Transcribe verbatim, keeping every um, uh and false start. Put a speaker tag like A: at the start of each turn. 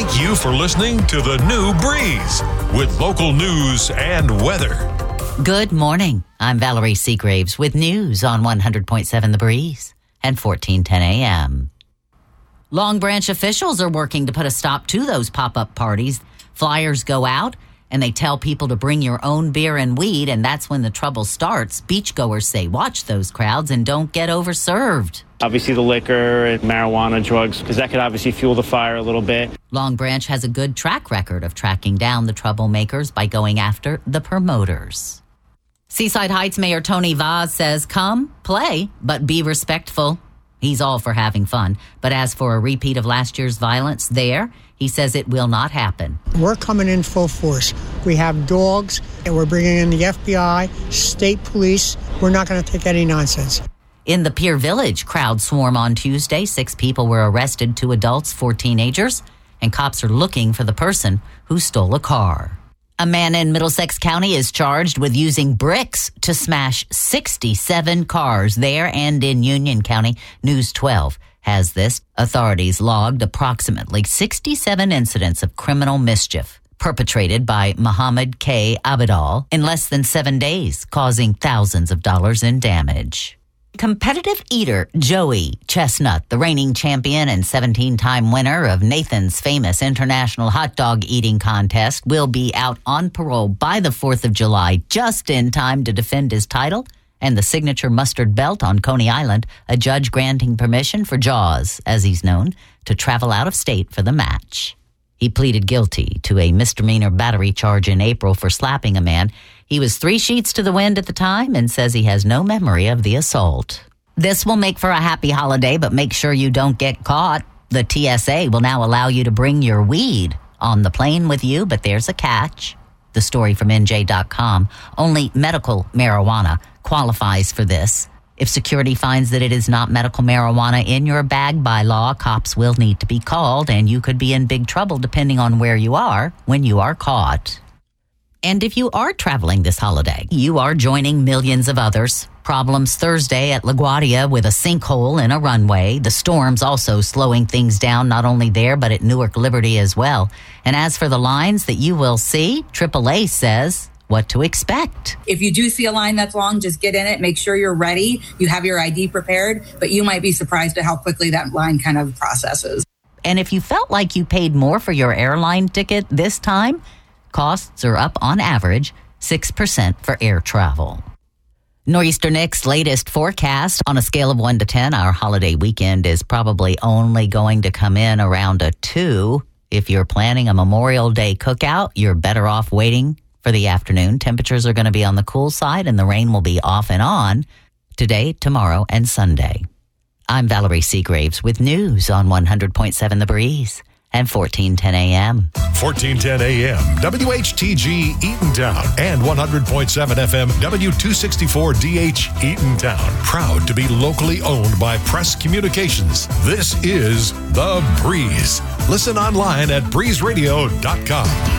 A: Thank you for listening to The New Breeze with local news and weather.
B: Good morning. I'm Valerie Seagraves with news on one hundred point seven The Breeze and fourteen ten a.m. Long Branch officials are working to put a stop to those pop-up parties. Flyers go out and they tell people to bring your own beer and weed, and that's when the trouble starts. Beachgoers say watch those crowds and don't get overserved.
C: Obviously the liquor and marijuana, drugs, because that could obviously fuel the fire a little bit.
B: Long Branch has a good track record of tracking down the troublemakers by going after the promoters. Seaside Heights Mayor Tony Vaz says, come, play, but be respectful. He's all for having fun. But as for a repeat of last year's violence there, he says it will not happen.
D: We're coming in full force. We have dogs, and we're bringing in the F B I, state police. We're not going to take any nonsense.
B: In the Pier Village crowd swarm on Tuesday, six people were arrested, two adults, four teenagers, and cops are looking for the person who stole a car. A man in Middlesex County is charged with using bricks to smash sixty-seven cars there and in Union County. News twelve has this. Authorities logged approximately sixty-seven incidents of criminal mischief perpetrated by Muhammad K. Abidal in less than seven days, causing thousands of dollars in damage. Competitive eater Joey Chestnut, the reigning champion and seventeen-time winner of Nathan's famous international hot dog eating contest, will be out on parole by the fourth of July, just in time to defend his title and the signature mustard belt on Coney Island, a judge granting permission for Jaws, as he's known, to travel out of state for the match. He pleaded guilty to a misdemeanor battery charge in April for slapping a man. He was three sheets to the wind at the time and says he has no memory of the assault. This will make for a happy holiday, but make sure you don't get caught. The T S A will now allow you to bring your weed on the plane with you, but there's a catch. The story from N J dot com. Only medical marijuana qualifies for this. If security finds that it is not medical marijuana in your bag by law, cops will need to be called, and you could be in big trouble depending on where you are when you are caught. And if you are traveling this holiday, you are joining millions of others. Problems Thursday at LaGuardia with a sinkhole in a runway. The storm's also slowing things down, not only there, but at Newark Liberty as well. And as for the lines that you will see, triple A says what to expect.
E: If you do see a line that's long, just get in it. Make sure you're ready. You have your I D prepared, but you might be surprised at how quickly that line kind of processes.
B: And if you felt like you paid more for your airline ticket this time, costs are up on average six percent for air travel. Nor'easter Nick's latest forecast, on a scale of one to ten, our holiday weekend is probably only going to come in around a two. If you're planning a Memorial Day cookout, you're better off waiting for the afternoon. Temperatures are going to be on the cool side and the rain will be off and on today, tomorrow, and Sunday. I'm Valerie Seagraves with news on one hundred point seven The Breeze and fourteen ten a.m.
A: fourteen ten a.m. W H T G Eatontown and one hundred point seven F M W two sixty-four D H Eatontown. Proud to be locally owned by Press Communications. This is The Breeze. Listen online at breeze radio dot com.